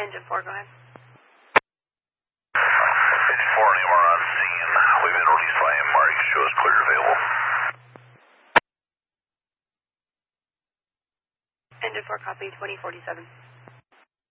Engine 4, go ahead. Engine 4 and MR on scene. We've been released by MR. You can show us clear available. Engine 4, copy, 2047.